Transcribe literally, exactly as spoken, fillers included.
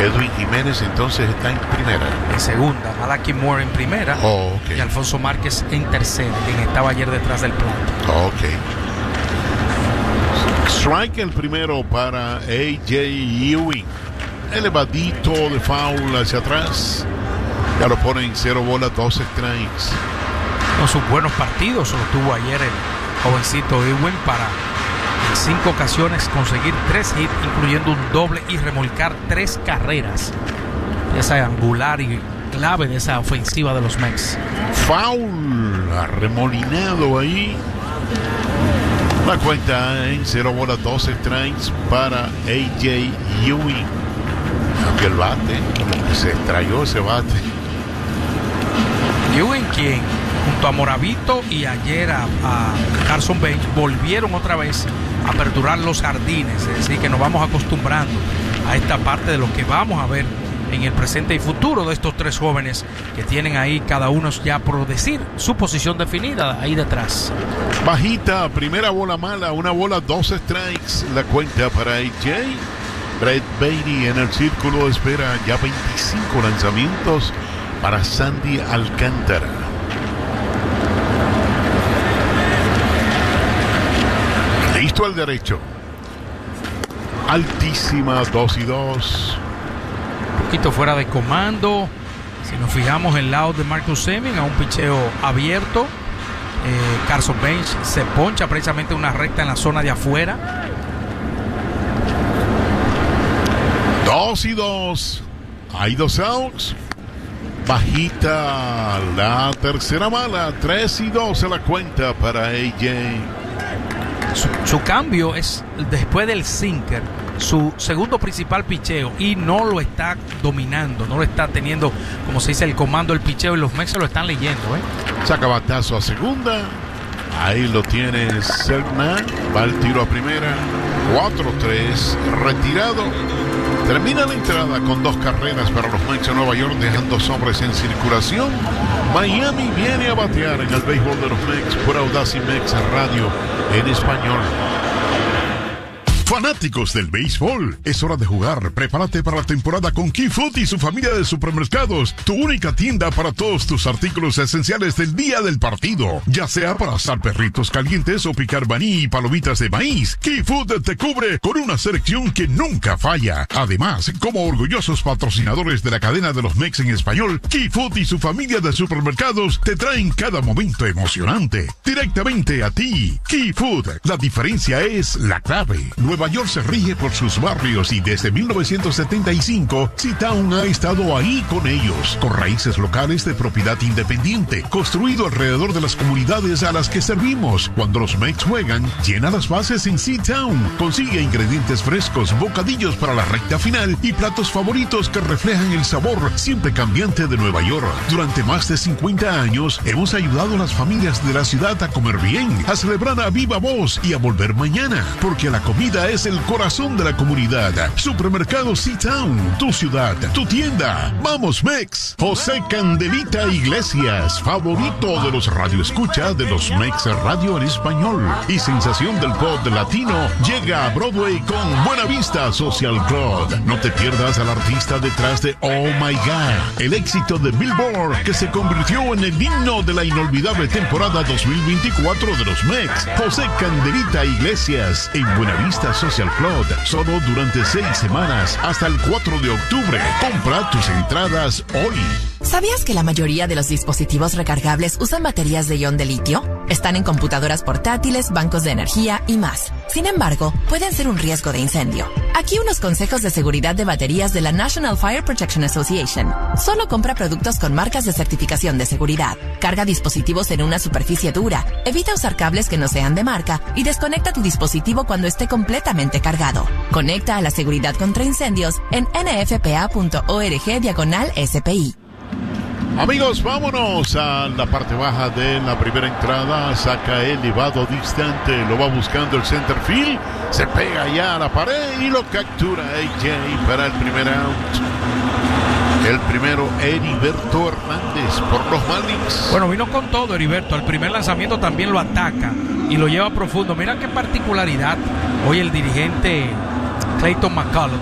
Edwin Jiménez entonces está en primera. En segunda, Malachi Moore en primera. Oh, okay. Y Alfonso Márquez en tercera, quien estaba ayer detrás del plato. Oh, ok. Strike el primero para A J Ewing. Elevadito de foul hacia atrás. Ya lo pone en cero bolas, dos strikes. Con sus buenos partidos, lo tuvo ayer el jovencito Ewing para en cinco ocasiones conseguir tres hits, incluyendo un doble y remolcar tres carreras. Esa angular y clave de esa ofensiva de los Mets. Foul, arremolinado ahí. La cuenta en cero bolas, dos strikes para A J Ewing. Aunque el bate, como que se extrayó ese bate. Ewing, quien junto a Moravito y ayer a, a Carson Bench volvieron otra vez a aperturar los jardines, es decir, que nos vamos acostumbrando a esta parte de lo que vamos a ver en el presente y futuro de estos tres jóvenes que tienen ahí cada uno ya por decir su posición definida ahí detrás. Bajita, primera bola mala, una bola, dos strikes, la cuenta para A J. Brett Baty en el círculo espera ya veinticinco lanzamientos para Sandy Alcántara. Listo al derecho. Altísima, dos y dos. Un poquito fuera de comando. Si nos fijamos en el lado de Marcus Semien, a un picheo abierto. Eh, Carson Bench se poncha precisamente una recta en la zona de afuera. Dos y dos. Hay dos outs. Bajita la tercera mala. Tres y dos a la cuenta para A J. Su, su cambio es después del sinker, su segundo principal picheo, y no lo está dominando, no lo está teniendo, como se dice, el comando del picheo, y los Mets lo están leyendo, ¿eh? Saca batazo a segunda. Ahí lo tiene Selman. Va el tiro a primera. cuatro tres. Retirado. Termina la entrada con dos carreras para los Mets de Nueva York, dejan dos hombres en circulación. Miami viene a batear en el béisbol de los Mets por Audacy Mex Radio en español. Fanáticos del béisbol, es hora de jugar. Prepárate para la temporada con Key Food y su familia de supermercados, tu única tienda para todos tus artículos esenciales del día del partido, ya sea para asar perritos calientes o picar maní y palomitas de maíz. Key Food te cubre con una selección que nunca falla. Además, como orgullosos patrocinadores de la cadena de los Mets en español, Key Food y su familia de supermercados te traen cada momento emocionante directamente a ti. Key Food, la diferencia es la clave. Nueva York se rige por sus barrios y desde mil novecientos setenta y cinco, C-Town ha estado ahí con ellos, con raíces locales de propiedad independiente, construido alrededor de las comunidades a las que servimos. Cuando los Mets juegan, llena las bases en C-Town. Consigue ingredientes frescos, bocadillos para la recta final y platos favoritos que reflejan el sabor siempre cambiante de Nueva York. Durante más de cincuenta años, hemos ayudado a las familias de la ciudad a comer bien, a celebrar a viva voz y a volver mañana, porque la comida es el corazón de la comunidad. Supermercado C-Town, tu ciudad, tu tienda. ¡Vamos, Mex! José Candelita Iglesias, favorito de los radioescucha de los Mex Radio en español y sensación del pop latino, llega a Broadway con Buena Vista Social Club. No te pierdas al artista detrás de Oh My God, el éxito de Billboard que se convirtió en el himno de la inolvidable temporada dos mil veinticuatro de los Mex. José Candelita Iglesias en Buena Vista Social Club, solo durante seis semanas hasta el cuatro de octubre. Compra tus entradas hoy. ¿Sabías que la mayoría de los dispositivos recargables usan baterías de ion de litio? Están en computadoras portátiles, bancos de energía y más. Sin embargo, pueden ser un riesgo de incendio. Aquí unos consejos de seguridad de baterías de la National Fire Protection Association. Solo compra productos con marcas de certificación de seguridad. Carga dispositivos en una superficie dura. Evita usar cables que no sean de marca y desconecta tu dispositivo cuando esté completamente cargado. Conecta a la seguridad contra incendios en nfpa.org diagonal SPI. Amigos, vámonos a la parte baja de la primera entrada. Saca elevado distante, lo va buscando el center field, se pega ya a la pared y lo captura A J para el primer out. El primero, Heriberto Hernández por los Marlins. Bueno, vino con todo Heriberto. El primer lanzamiento también lo ataca y lo lleva profundo. Mira qué particularidad. Hoy el dirigente Clayton McCullough